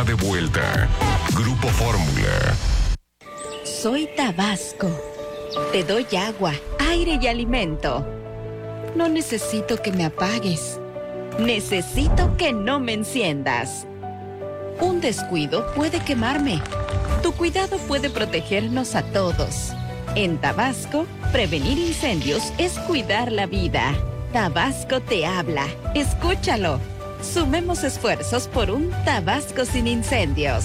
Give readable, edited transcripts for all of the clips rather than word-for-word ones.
está de vuelta. Grupo Fórmula. Soy Tabasco. Te doy agua, aire y alimento. No necesito que me apagues. Necesito que no me enciendas. Un descuido puede quemarme. Tu cuidado puede protegernos a todos. En Tabasco, prevenir incendios es cuidar la vida. Tabasco te habla. Escúchalo. Sumemos esfuerzos por un Tabasco sin incendios.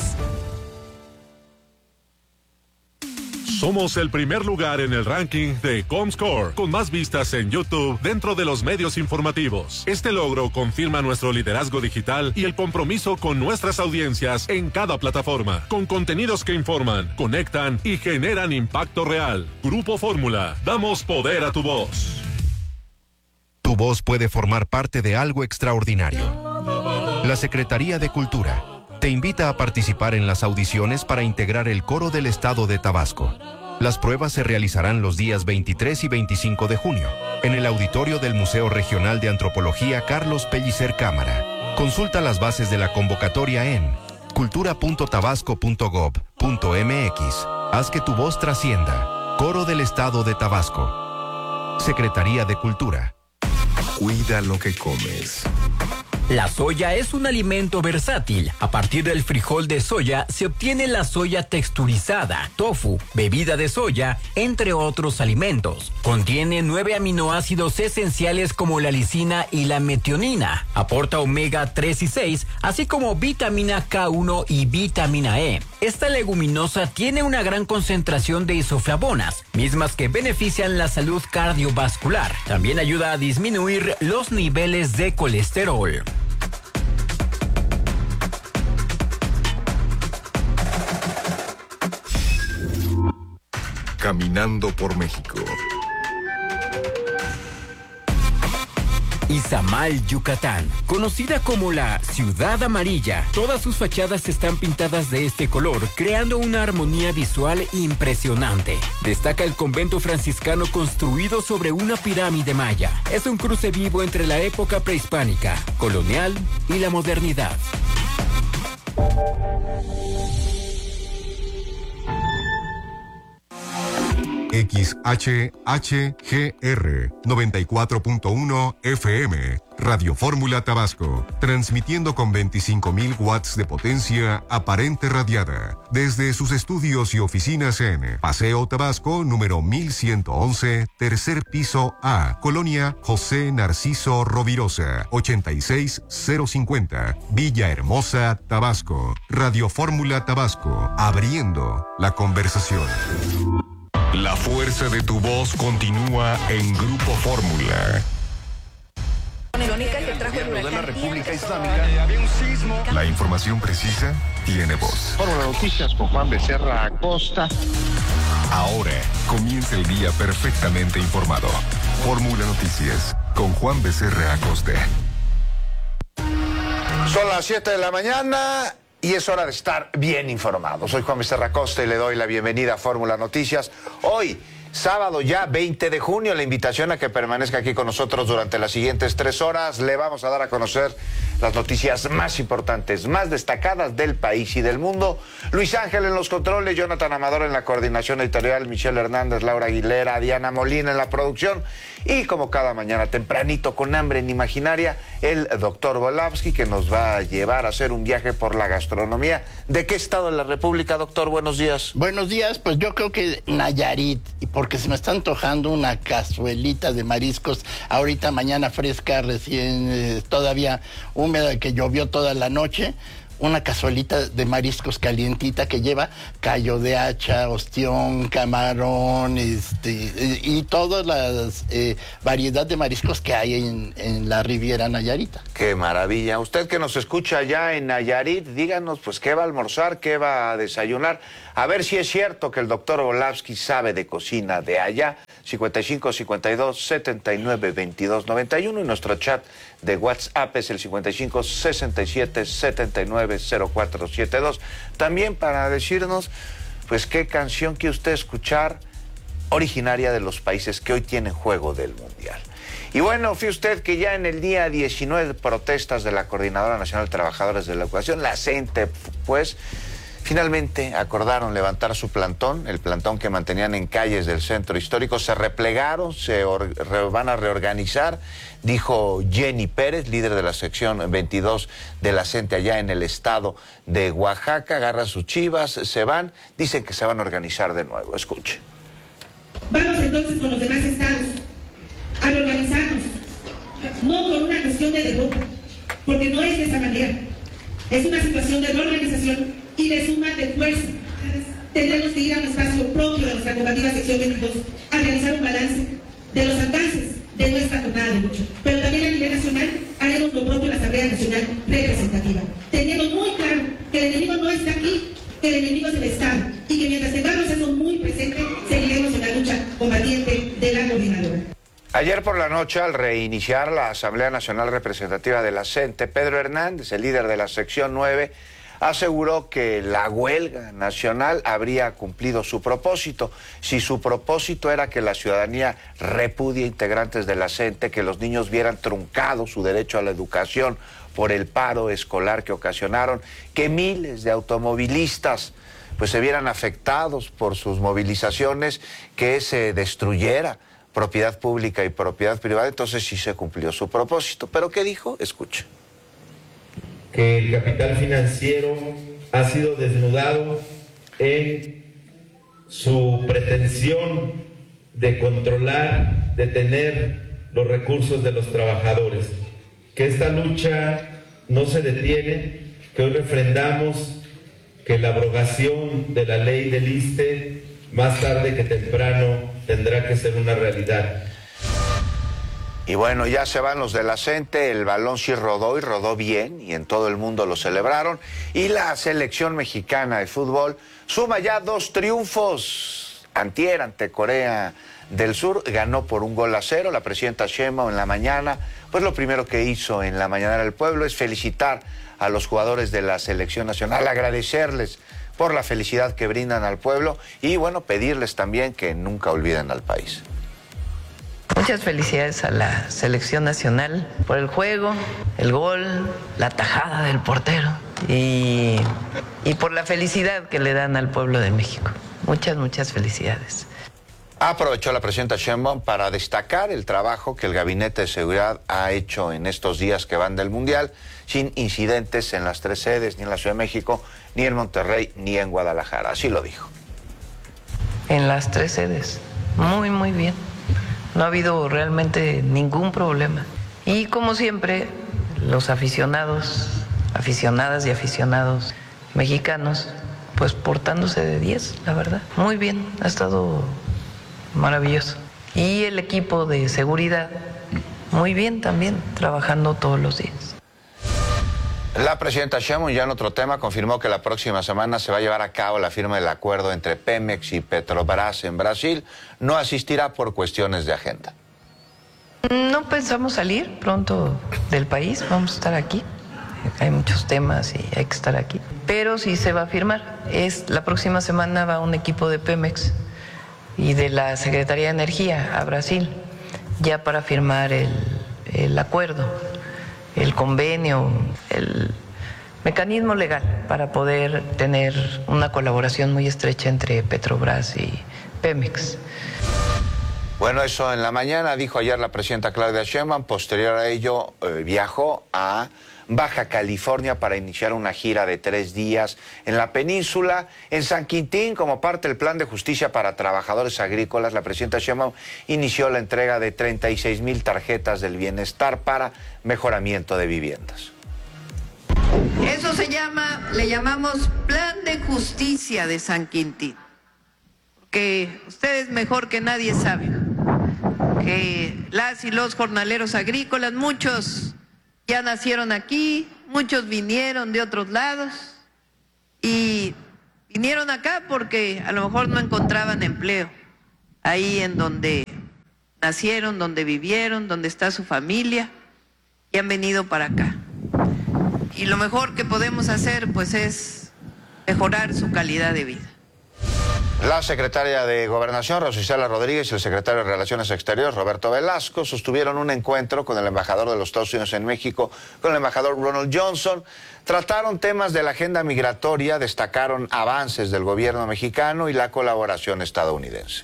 Somos el primer lugar en el ranking de Comscore, con más vistas en YouTube dentro de los medios informativos. Este logro confirma nuestro liderazgo digital y el compromiso con nuestras audiencias en cada plataforma, con contenidos que informan, conectan y generan impacto real. Grupo Fórmula, damos poder a tu voz. Tu voz puede formar parte de algo extraordinario. La Secretaría de Cultura te invita a participar en las audiciones para integrar el coro del estado de Tabasco. Las pruebas se realizarán los días 23 y 25 de junio, en el auditorio del Museo Regional de Antropología Carlos Pellicer Cámara. Consulta las bases de la convocatoria en cultura.tabasco.gov.mx. Haz que tu voz trascienda. Coro del estado de Tabasco. Secretaría de Cultura. Cuida lo que comes. La soya es un alimento versátil. A partir del frijol de soya se obtiene la soya texturizada, tofu, bebida de soya, entre otros alimentos. Contiene 9 aminoácidos esenciales como la lisina y la metionina. Aporta omega 3 y 6, así como vitamina K1 y vitamina E. Esta leguminosa tiene una gran concentración de isoflavonas, mismas que benefician la salud cardiovascular. También ayuda a disminuir los niveles de colesterol. Caminando por México. Izamal, Yucatán, conocida como la Ciudad Amarilla. Todas sus fachadas están pintadas de este color, creando una armonía visual impresionante. Destaca el convento franciscano construido sobre una pirámide maya. Es un cruce vivo entre la época prehispánica, colonial y la modernidad. XHHGR 94.1 FM, Radio Fórmula Tabasco, transmitiendo con 25.000 watts de potencia aparente radiada, desde sus estudios y oficinas en Paseo Tabasco, número 1111, tercer piso A, Colonia José Narciso Rovirosa, 86050, Villahermosa, Tabasco. Radio Fórmula Tabasco, abriendo la conversación. La fuerza de tu voz continúa en Grupo Fórmula. De la República Islámica había un sismo. La información precisa tiene voz. Fórmula Noticias con Juan Becerra Acosta. Ahora comienza el día perfectamente informado. Fórmula Noticias con Juan Becerra Acosta. Son las 7 de la mañana y es hora de estar bien informado. Soy Juan Becerra Acosta y le doy la bienvenida a Fórmula Noticias. Hoy, sábado ya 20 de junio, la invitación a que permanezca aquí con nosotros durante las siguientes 3 horas. Le vamos a dar a conocer las noticias más importantes, más destacadas del país y del mundo. Luis Ángel en los controles, Jonathan Amador en la coordinación editorial, Michelle Hernández, Laura Aguilera, Diana Molina en la producción. Y como cada mañana tempranito, con hambre inimaginaria, el doctor Volavsky, que nos va a llevar a hacer un viaje por la gastronomía. ¿De qué estado de la República, doctor? Buenos días. Buenos días, pues yo creo que Nayarit, porque se me está antojando una cazuelita de mariscos, ahorita mañana fresca, recién todavía húmeda, que llovió toda la noche. Una cazuelita de mariscos calientita que lleva callo de hacha, ostión, camarón, y todas las variedad de mariscos que hay en la Riviera Nayarita. ¡Qué maravilla! Usted que nos escucha allá en Nayarit, díganos pues qué va a almorzar, qué va a desayunar. A ver si es cierto que el doctor Volavsky sabe de cocina de allá. 55 52 79 22 91 y nuestro chat de WhatsApp es el 55 67 79 04 72. También para decirnos pues qué canción quiere usted escuchar originaria de los países que hoy tienen juego del Mundial. Y bueno, fíjese usted que ya en el día 19 de protestas de la Coordinadora Nacional de Trabajadores de la Educación, la CENTE, pues, finalmente acordaron levantar su plantón, el plantón que mantenían en calles del centro histórico. Se replegaron, van a reorganizar, dijo Jenny Pérez, líder de la sección 22 de la CENTE allá en el estado de Oaxaca. Agarran sus chivas, se van, dicen que se van a organizar de nuevo. Escuche. Vamos entonces con los demás estados a reorganizarnos, no por una cuestión de derrota, porque no es de esa manera. Es una situación de reorganización y de suma de fuerza. Tendremos que ir a un espacio propio de nuestra combativa sección 22 a realizar un balance de los alcances de nuestra jornada de lucha. Pero también a nivel nacional haremos lo propio en la Asamblea Nacional Representativa, teniendo muy claro que el enemigo no está aquí, que el enemigo es el Estado, y que mientras tengamos eso muy presente, seguiremos en la lucha combatiente de la coordinadora. Ayer por la noche, al reiniciar la Asamblea Nacional Representativa de la CENTE, Pedro Hernández, el líder de la sección 9, aseguró que la huelga nacional habría cumplido su propósito. Si su propósito era que la ciudadanía repudie integrantes de la CENTE, que los niños vieran truncado su derecho a la educación por el paro escolar que ocasionaron, que miles de automovilistas pues se vieran afectados por sus movilizaciones, que se destruyera propiedad pública y propiedad privada, entonces sí se cumplió su propósito. ¿Pero qué dijo? Escuche. Que el capital financiero ha sido desnudado en su pretensión de controlar, de tener los recursos de los trabajadores. Que esta lucha no se detiene, que hoy refrendamos que la abrogación de la ley del ISSSTE más tarde que temprano tendrá que ser una realidad. Y bueno, ya se van los de la CENTE, el balón sí rodó y rodó bien, y en todo el mundo lo celebraron. Y la selección mexicana de fútbol suma ya 2 triunfos. Antier, ante Corea del Sur, ganó por 1-0. La presidenta Sheinbaum en la mañana, pues lo primero que hizo en la mañanera del pueblo es felicitar a los jugadores de la selección nacional, agradecerles por la felicidad que brindan al pueblo y, bueno, pedirles también que nunca olviden al país. Muchas felicidades a la selección nacional por el juego, el gol, la tajada del portero y por la felicidad que le dan al pueblo de México. Muchas felicidades. Aprovechó la presidenta Sheinbaum para destacar el trabajo que el Gabinete de Seguridad ha hecho en estos días que van del Mundial, sin incidentes en las 3 sedes, ni en la Ciudad de México, ni en Monterrey, ni en Guadalajara. Así lo dijo. En las 3 sedes, muy bien. No ha habido realmente ningún problema. Y como siempre, los aficionadas y aficionados mexicanos, pues portándose de 10, la verdad. Muy bien, ha estado maravilloso. Y el equipo de seguridad, muy bien también, trabajando todos los días. La presidenta Sheinbaum, ya en otro tema, confirmó que la próxima semana se va a llevar a cabo la firma del acuerdo entre Pemex y Petrobras en Brasil. No asistirá por cuestiones de agenda. No pensamos salir pronto del país, vamos a estar aquí. Hay muchos temas y hay que estar aquí. Pero sí se va a firmar. La próxima semana va un equipo de Pemex y de la Secretaría de Energía a Brasil, ya para firmar el acuerdo, el convenio, el mecanismo legal para poder tener una colaboración muy estrecha entre Petrobras y Pemex. Bueno, eso en la mañana, dijo ayer la presidenta Claudia Sheinbaum. Posterior a ello, viajó a Baja California para iniciar una gira de 3 días en la península. En San Quintín, como parte del plan de justicia para trabajadores agrícolas, la presidenta Sheinbaum inició la entrega de 36,000 tarjetas del bienestar para mejoramiento de viviendas. Eso le llamamos Plan de Justicia de San Quintín, porque ustedes mejor que nadie saben que las y los jornaleros agrícolas, muchos ya nacieron aquí, muchos vinieron de otros lados y vinieron acá porque a lo mejor no encontraban empleo ahí en donde nacieron, donde vivieron, donde está su familia, y han venido para acá. Y lo mejor que podemos hacer pues es mejorar su calidad de vida. La secretaria de Gobernación, Rosa Isela Rodríguez, y el secretario de Relaciones Exteriores, Roberto Velasco, sostuvieron un encuentro con el embajador de los Estados Unidos en México, con el embajador Ronald Johnson. Trataron temas de la agenda migratoria, destacaron avances del gobierno mexicano y la colaboración estadounidense.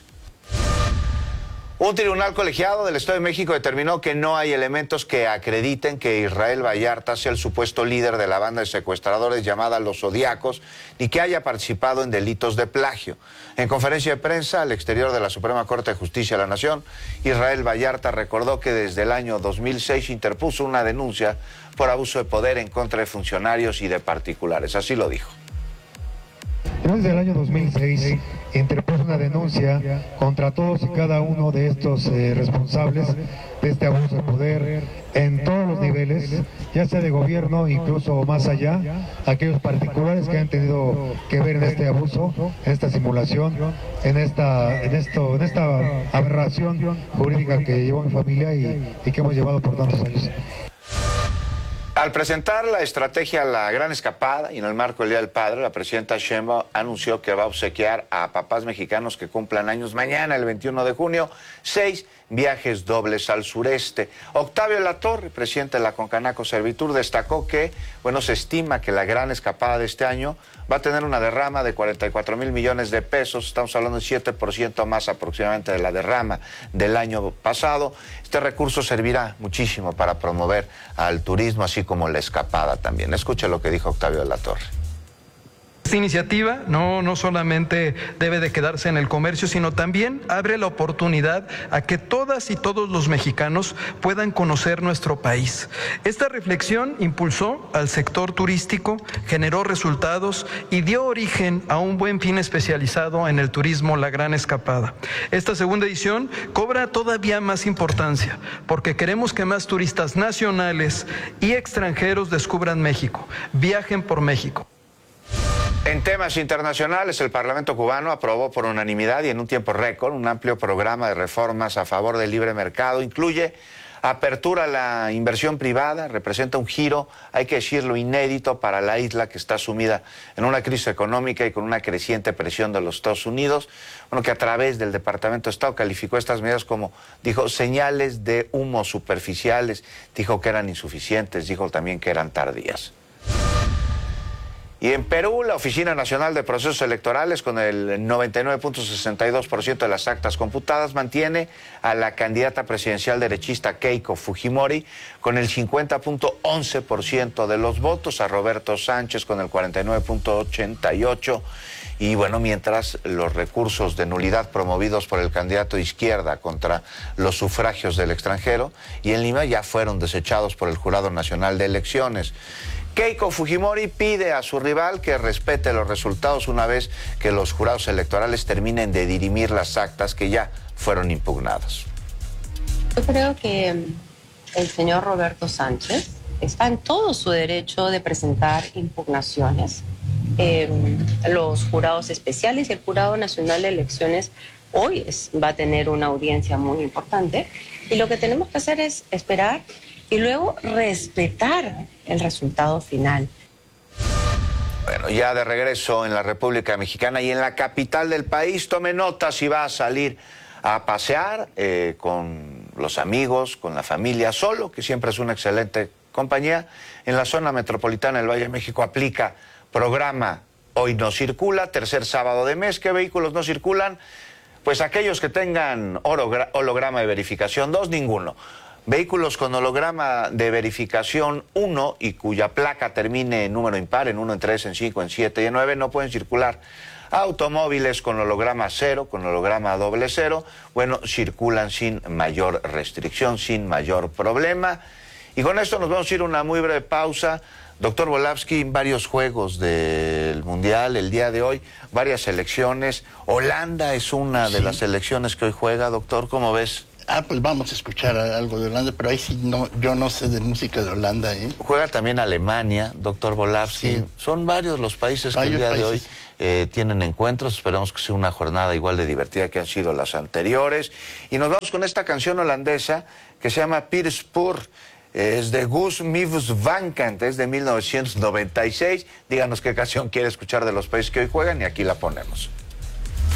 Un tribunal colegiado del Estado de México determinó que no hay elementos que acrediten que Israel Vallarta sea el supuesto líder de la banda de secuestradores llamada Los Zodiacos, ni que haya participado en delitos de plagio. En conferencia de prensa al exterior de la Suprema Corte de Justicia de la Nación, Israel Vallarta recordó que desde el año 2006 interpuso una denuncia por abuso de poder en contra de funcionarios y de particulares. Así lo dijo. Desde el año 2006 interpuso una denuncia contra todos y cada uno de estos responsables de este abuso de poder en todos los niveles, ya sea de gobierno, incluso más allá, aquellos particulares que han tenido que ver en este abuso, en esta simulación, en esta aberración jurídica que llevó mi familia y que hemos llevado por tantos años. Al presentar la estrategia La Gran Escapada y en el marco del Día del Padre, la presidenta Sheinbaum anunció que va a obsequiar a papás mexicanos que cumplan años mañana, el 21 de junio, 6 viajes dobles al sureste. Octavio Latorre, presidente de la Concanaco Servitur, destacó que, se estima que la Gran Escapada de este año va a tener una derrama de 44,000 millones de pesos. Estamos hablando de 7% más aproximadamente de la derrama del año pasado. Este recurso servirá muchísimo para promover al turismo, así como la escapada también. Escuche lo que dijo Octavio Latorre. Esta iniciativa no solamente debe de quedarse en el comercio, sino también abre la oportunidad a que todas y todos los mexicanos puedan conocer nuestro país. Esta reflexión impulsó al sector turístico, generó resultados y dio origen a un buen fin especializado en el turismo, La Gran Escapada. Esta segunda edición cobra todavía más importancia porque queremos que más turistas nacionales y extranjeros descubran México, viajen por México. En temas internacionales, el Parlamento cubano aprobó por unanimidad y en un tiempo récord un amplio programa de reformas a favor del libre mercado. Incluye apertura a la inversión privada, representa un giro, hay que decirlo, inédito para la isla que está sumida en una crisis económica y con una creciente presión de los Estados Unidos. Que a través del Departamento de Estado calificó estas medidas como, dijo, señales de humo superficiales, dijo que eran insuficientes, dijo también que eran tardías. Y en Perú, la Oficina Nacional de Procesos Electorales, con el 99.62% de las actas computadas, mantiene a la candidata presidencial derechista Keiko Fujimori con el 50.11% de los votos, a Roberto Sánchez con el 49.88%. Y mientras los recursos de nulidad promovidos por el candidato de izquierda contra los sufragios del extranjero y en Lima ya fueron desechados por el Jurado Nacional de Elecciones. Keiko Fujimori pide a su rival que respete los resultados una vez que los jurados electorales terminen de dirimir las actas que ya fueron impugnadas. Yo creo que el señor Roberto Sánchez está en todo su derecho de presentar impugnaciones. Los jurados especiales y el Jurado Nacional de Elecciones hoy va a tener una audiencia muy importante y lo que tenemos que hacer es esperar y luego respetar el resultado final. Ya de regreso en la República Mexicana y en la capital del país, tome nota si va a salir a pasear con los amigos, con la familia, solo, que siempre es una excelente compañía. En la zona metropolitana del Valle de México aplica programa Hoy No Circula, tercer sábado de mes. ¿Qué vehículos no circulan? Pues aquellos que tengan holograma de verificación 2, ninguno. Vehículos con holograma de verificación 1 y cuya placa termine en número impar, en 1, en 3, en 5, en 7 y en 9, no pueden circular. Automóviles con holograma 0, con holograma 00, circulan sin mayor restricción, sin mayor problema. Y con esto nos vamos a ir a una muy breve pausa. Doctor Volavsky, varios juegos del Mundial el día de hoy, varias selecciones. Holanda es una de las selecciones que hoy juega, doctor, ¿cómo ves? Pues vamos a escuchar algo de Holanda, pero ahí sí yo no sé de música de Holanda, ¿eh? Juega también Alemania, doctor Volavsky. Sí. Son varios los países que el día de hoy tienen encuentros. Esperamos que sea una jornada igual de divertida que han sido las anteriores. Y nos vamos con esta canción holandesa que se llama Pier Spoor. Es de Guus Meeuwis van Kant, es de 1996. Díganos qué canción quiere escuchar de los países que hoy juegan y aquí la ponemos.